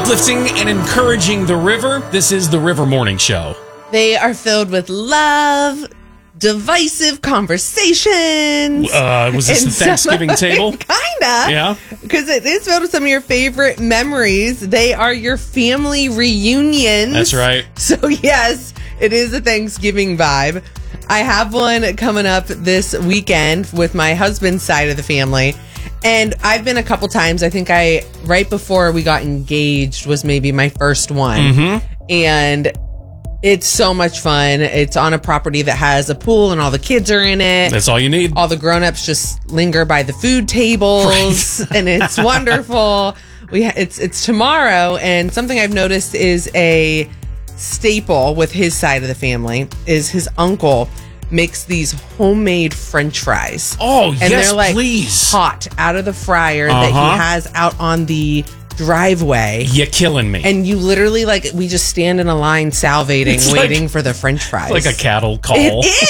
Uplifting and encouraging the river. This is the River Morning Show. They are filled with love, divisive conversations. Was this the Thanksgiving table? Kinda. Yeah. Because it is filled with some of your favorite memories. They are your family reunions. That's right. So yes, it is a Thanksgiving vibe. I have one coming up this weekend with my husband's side of the family. And I've been a couple times. I think right before we got engaged was maybe my first one. Mm-hmm. And it's so much fun. It's on a property that has a pool and all the kids are in it. That's all you need. All the grown-ups just linger by the food tables, right. And it's wonderful. It's tomorrow, and something I've noticed is a staple with his side of the family is his uncle makes these homemade French fries. Oh, and yes, they're like please. Hot out of the fryer that he has out on the driveway. You're killing me. And you literally, we just stand in a line salivating, waiting for the French fries. Like a cattle call.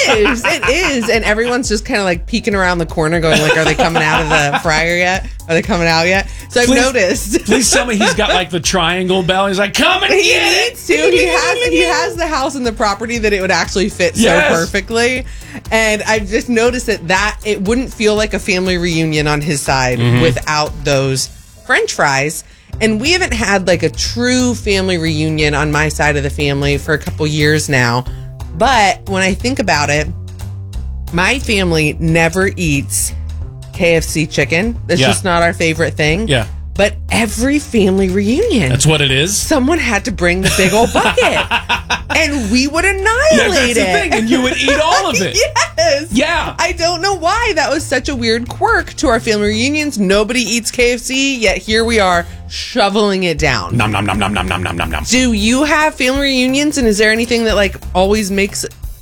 It is. And everyone's just kind of peeking around the corner going are they coming out of the fryer yet? Are they coming out yet? So I've noticed. Please tell me he's got the triangle bell. He's like, come and get it. Needs to. He has the house and the property that it would actually fit so perfectly. And I've just noticed that it wouldn't feel like a family reunion on his side without those French fries. And we haven't had a true family reunion on my side of the family for a couple years now. But when I think about it, my family never eats KFC chicken. That's just not our favorite thing. Yeah. But every family reunion, that's what it is. Someone had to bring the big old bucket. And we would annihilate that's the thing. And you would eat all of it. Yes. Yeah. I don't know why that was such a weird quirk to our family reunions. Nobody eats KFC, yet here we are shoveling it down. Nom, nom, nom, nom, nom, nom, nom, nom, nom. Do you have family reunions? And is there anything that always makes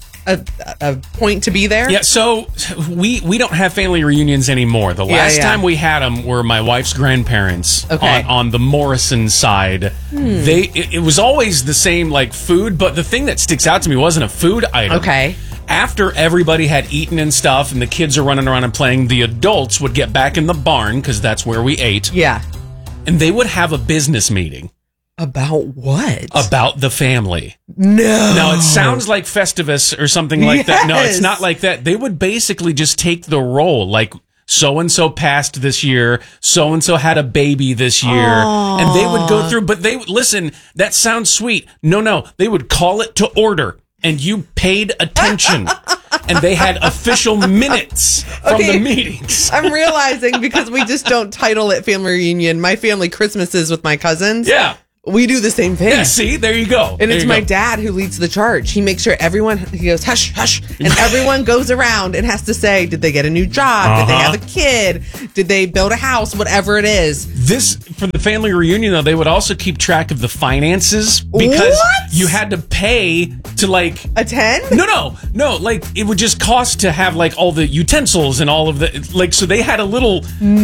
a point to be there? Yeah, so we don't have family reunions anymore. The last time we had them were my wife's grandparents on the Morrison side. It was always the same food, but the thing that sticks out to me wasn't a food item. Okay. After everybody had eaten and stuff and the kids are running around and playing, the adults would get back in the barn because that's where we ate. Yeah. And they would have a business meeting. About what? About the family. No. Now, it sounds like Festivus or something like that. No, it's not like that. They would basically just take the role. So-and-so passed this year. So-and-so had a baby this year. Aww. And they would go through. But listen, that sounds sweet. No. They would call it to order. And you paid attention. And they had official minutes from the meetings. I'm realizing because we just don't title it family reunion. My family Christmases with my cousins. Yeah. We do the same thing. Yeah, see? There you go. And it's my dad who leads the charge. He makes sure he goes, hush, hush. And everyone goes around and has to say, did they get a new job? Did they have a kid? Did they build a house? Whatever it is. For the family reunion, though, they would also keep track of the finances because you had to pay to attend? No. It would just cost to have all the utensils and all of the so they had a little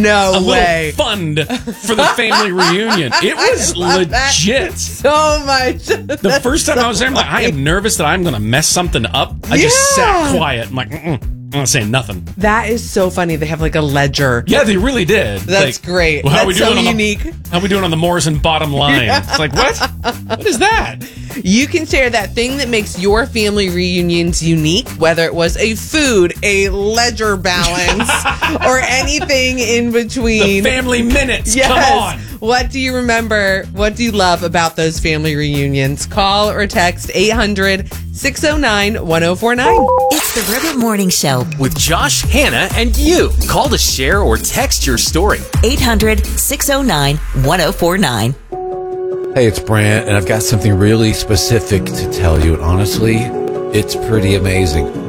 fund for the family reunion. It was legit. So much. The first time I was there, I'm I am nervous that I'm going to mess something up. I just sat quiet. I'm I'm not saying nothing. That is so funny. They have a ledger. Yeah, they really did. That's great. Well, That's so unique. How are we doing on the Morrison bottom line? It's what? What is that? You can share that thing that makes your family reunions unique, whether it was a food, a ledger balance, or anything in between. The family minutes. Yes. Come on. What do you remember? What do you love about those family reunions? Call or text 800-609-1049. It's the River Morning Show with Josh, Hannah, and you. Call to share or text your story. 800-609-1049. Hey, it's Brant, and I've got something really specific to tell you. And honestly, it's pretty amazing.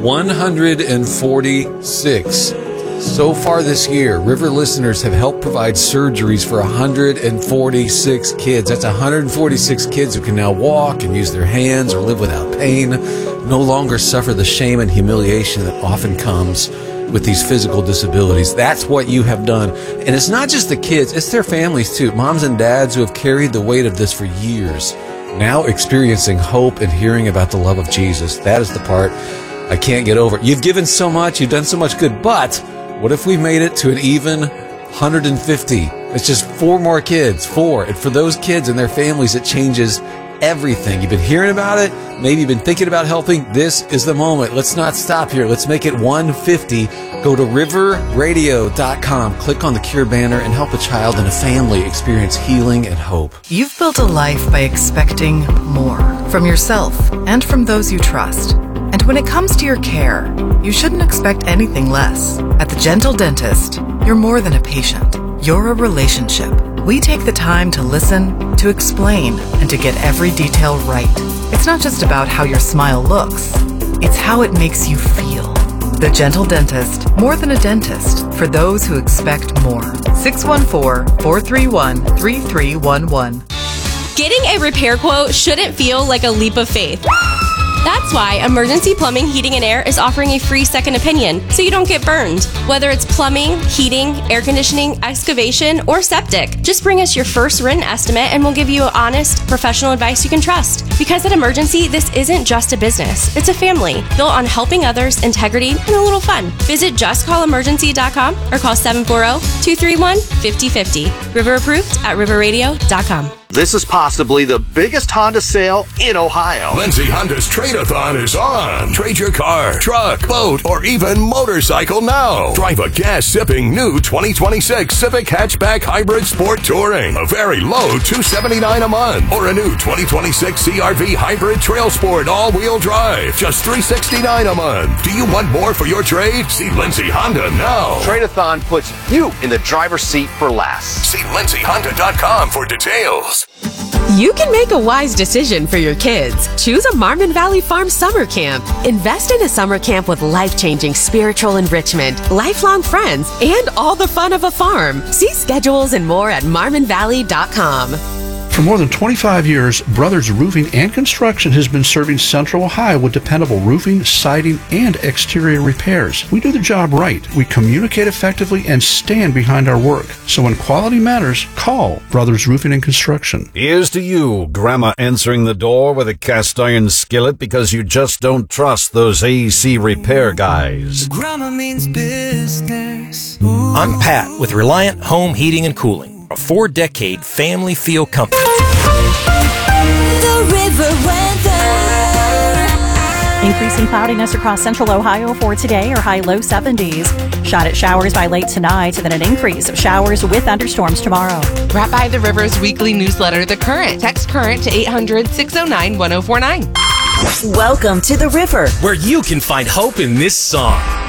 146. So far this year, River listeners have helped provide surgeries for 146 kids. That's 146 kids who can now walk and use their hands or live without pain, no longer suffer the shame and humiliation that often comes with these physical disabilities. That's what you have done. And it's not just the kids, it's their families too. Moms and dads who have carried the weight of this for years, now experiencing hope and hearing about the love of Jesus. That is the part I can't get over. You've given so much, you've done so much good, but what if we made it to an even 150? It's just 4 more kids, 4. And for those kids and their families, it changes everything. You've been hearing about it. Maybe you've been thinking about helping. This is the moment. Let's not stop here. Let's make it 150. Go to riverradio.com, click on the Cure banner, and help a child and a family experience healing and hope. You've built a life by expecting more from yourself and from those you trust. And when it comes to your care, you shouldn't expect anything less. At the Gentle Dentist, you're more than a patient. You're a relationship. We take the time to listen, to explain, and to get every detail right. It's not just about how your smile looks, it's how it makes you feel. The Gentle Dentist, more than a dentist, for those who expect more. 614-431-3311. Getting a repair quote shouldn't feel like a leap of faith. That's why Emergency Plumbing, Heating, and Air is offering a free second opinion, so you don't get burned. Whether it's plumbing, heating, air conditioning, excavation, or septic, just bring us your first written estimate and we'll give you honest, professional advice you can trust. Because at Emergency, this isn't just a business, it's a family built on helping others, integrity, and a little fun. Visit justcallemergency.com or call 740-231-5050. River approved at riverradio.com. This is possibly the biggest Honda sale in Ohio. Lindsay Honda's Trade-a-thon is on. Trade your car, truck, boat, or even motorcycle now. Drive a gas-sipping new 2026 Civic Hatchback Hybrid Sport Touring. A very low $279 a month. Or a new 2026 CRV Hybrid Trail Sport all-wheel drive. Just $369 a month. Do you want more for your trade? See Lindsay Honda now. Trade-a-thon puts you in the driver's seat for less. See lindsayhonda.com for details. You can make a wise decision for your kids. Choose a Marmon Valley Farm summer camp. Invest in a summer camp with life-changing spiritual enrichment, lifelong friends, and all the fun of a farm. See schedules and more at marmonvalley.com. For more than 25 years, Brothers Roofing and Construction has been serving Central Ohio with dependable roofing, siding, and exterior repairs. We do the job right. We communicate effectively and stand behind our work. So when quality matters, call Brothers Roofing and Construction. Here's to you, Grandma answering the door with a cast iron skillet because you just don't trust those AC repair guys. Grandma means business. I'm Pat with Reliant Home Heating and Cooling, a 4-decade family feel company. The River weather. Increasing cloudiness across central Ohio for today, or high low 70s. Shot at showers by late tonight, and then an increase of showers with thunderstorms tomorrow. Brought by the River's weekly newsletter, The Current. Text Current to 800-609-1049. Welcome to The River, where you can find hope in this song.